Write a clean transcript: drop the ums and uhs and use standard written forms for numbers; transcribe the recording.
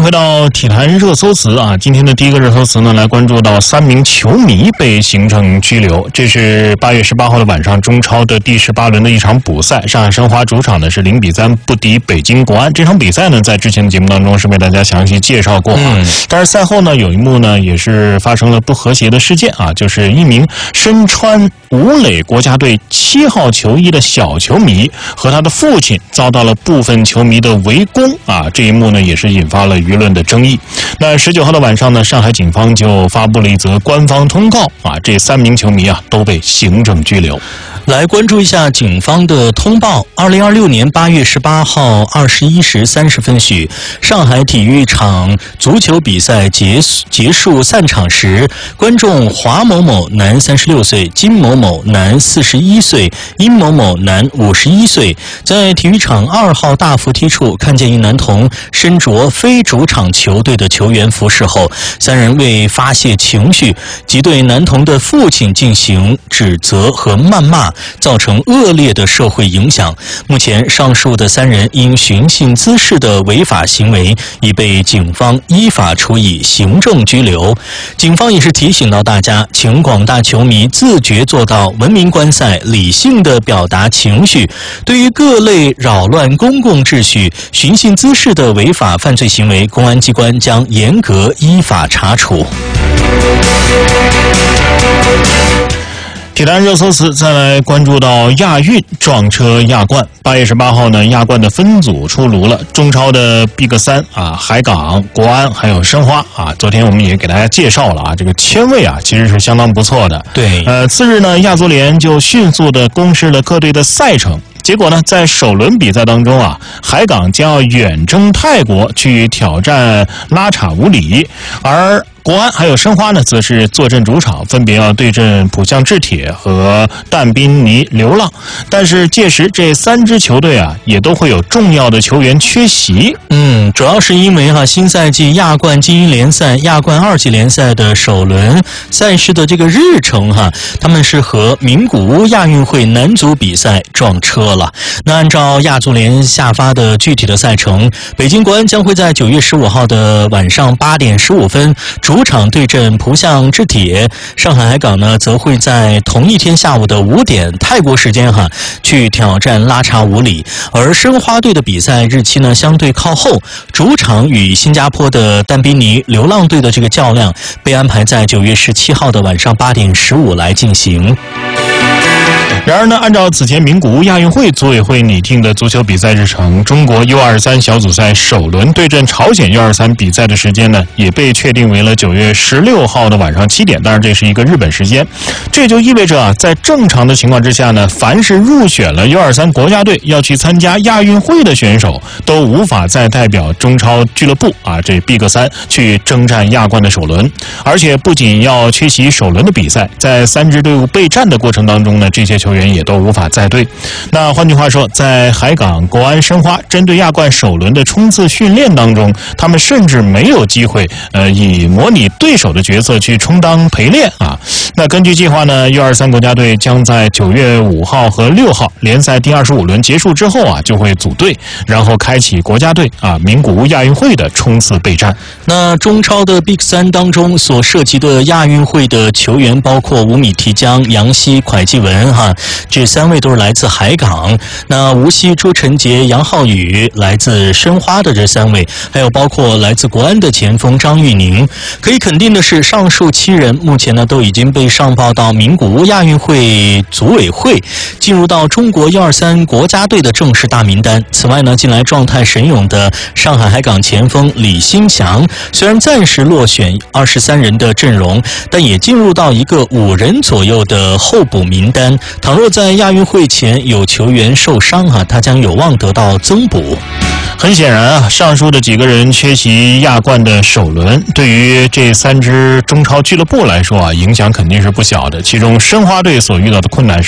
回到体坛热搜词啊，今天的第一个热搜词呢，来关注到3名球迷被行政拘留。这是8月18号的晚上，中超的第18轮的一场补赛，上海申花主场呢是0比3不敌北京国安。这场比赛呢，在之前的节目当中是为大家详细介绍过啊。但是赛后呢，有一幕呢也是发生了不和谐的事件啊，就是一名身穿吴磊国家队7号球衣的小球迷和他的父亲遭到了部分球迷的围攻啊，这一幕呢也是引发了舆论的争议。那19号的晚上呢，上海警方就发布了一则官方通告啊，这3名球迷啊都被行政拘留。 来关注一下警方的通报。2026年8月18号21时30分许，上海体育场足球比赛结束散场时，观众华某某男36岁，金某某男41岁，殷某某男51岁，在体育场2号大扶梯处看见一男童身着非主场球队的球员服饰后，3人为发泄情绪，即对男童的父亲进行指责和谩骂，造成恶劣的社会影响。目前上述的3人因寻衅滋事的违法行为已被警方依法处以行政拘留。警方也是提醒到大家，请广大球迷自觉做到文明观赛，理性的表达情绪，对于各类扰乱公共秩序、寻衅滋事的违法犯罪行为，公安机关将严格依法查处。 体坛热搜词，再来关注到亚运撞车亚冠。8月18号呢，亚冠的分组出炉了，中超的 BIG3啊，海港、国安还有申花啊，昨天我们也给大家介绍了啊，这个签位啊其实是相当不错的。 对， 次日呢，亚足联就迅速的公示了各队的赛程。结果呢，在首轮比赛当中啊，海港将要远征泰国去挑战拉查武里，而国安还有申花呢，则是坐镇主场，分别要对阵浦项制铁和但宾尼流浪。但是届时这3支球队啊，也都会有重要的球员缺席。 主要是因为新赛季亚冠精英联赛、亚冠2级联赛的首轮赛事的这个日程他们是和名古屋亚运会男足比赛撞车了。那按照亚足联下发的具体的赛程，北京国安将会在9月15号的晚上8点15分主场对阵浦项制铁，上海海港呢则会在同一天下午的5点泰国时间去挑战拉查武里，而申花队的比赛日期呢相对靠后，主场与新加坡的但宾尼流浪队的这个较量被安排在9月17号的晚上8点15来进行。 然而呢，按照此前名古屋亚运会组委会拟定的足球比赛日程，中国 U23 小组赛首轮对阵朝鲜 U23 比赛的时间呢，也被确定为了9月16号的晚上7点，当然这是一个日本时间。这就意味着在正常的情况之下呢，凡是入选了 U23 国家队要去参加亚运会的选手，都无法再代表中超俱乐部这 BIG3 去征战亚冠的首轮，而且不仅要缺席首轮的比赛，在3支队伍备战的过程当中呢，这些球员也都无法再队。那换句话说，在海港、国安、申花针对亚冠首轮的冲刺训练当中，他们甚至没有机会以模拟对手的角色去充当陪练那根据计划呢， U23 国家队将在9月5号和6号联赛第25轮结束之后就会组队，然后开启国家队名古屋亚运会的冲刺备战。 那中超的 BIG3 当中所涉及的亚运会的球员包括吴米提江、杨希、蒯继文这3位都是来自海港。那吴曦、朱晨杰、杨浩宇来自申花的这3位，还有包括来自国安的前锋张玉宁。可以肯定的是，上述7人目前呢都已经被上报到名古屋亚运会组委会，进入到中国123国家队的正式大名单。此外呢，近来状态神勇的上海海港前锋李新强，虽然暂时落选23人的阵容，但也进入到一个5人左右的候补名单。倘若在亚运会前有球员受伤他将有望得到增补。 很显然上述的几个人缺席亚冠的首轮，对于这3支中超俱乐部来说影响肯定是不小的。其中申花队所遇到的困难